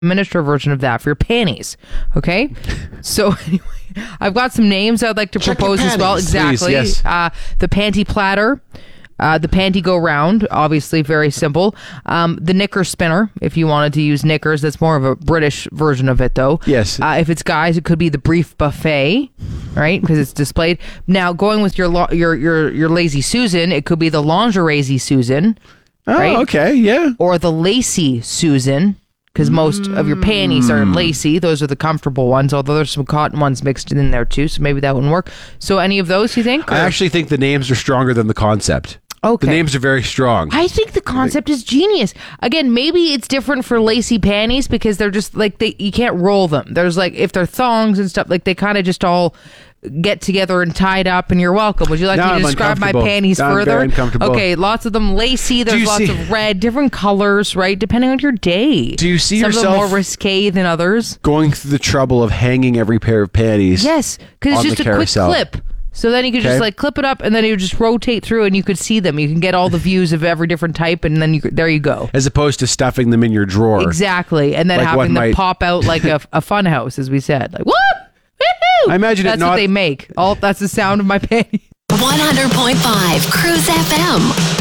miniature version of that for your panties. Okay, so anyway, I've got some names I'd like to propose as well. Exactly. Please, yes. The panty platter. The panty go round, obviously very simple. The knicker spinner, if you wanted to use knickers, that's more of a British version of it, though. Yes. If it's guys, it could be the brief buffet, right? Because it's displayed. Now, going with your lazy Susan, it could be the lingerie Susan. Oh, right? okay, yeah. Or the lacy Susan, because most of your panties are lacy. Those are the comfortable ones, although there's some cotton ones mixed in there too, so maybe that wouldn't work. So any of those, you think? I actually think the names are stronger than the concept. Okay. The names are very strong. I think the concept is genius. Again, maybe it's different for lacy panties because they're just like you can't roll them. There's like if they're thongs and stuff, like they kind of just all get together and tied up and you're welcome. Would you like me to describe my panties further? I'm very uncomfortable. Okay, lots of them lacy. There's lots of red, different colors, right? Depending on your day. Do you see Some yourself of them more risque than others? Going through the trouble of hanging every pair of panties? Yes, because it's just a quick clip. So then you could just like clip it up and then you just rotate through and you could see them. You can get all the views of every different type and then there you go. As opposed to stuffing them in your drawer. Exactly. And then like having them pop out like a fun house, as we said. Like, whoop! Woo-hoo! I imagine that's what they make. That's the sound of my panties. 100.5 Cruise FM.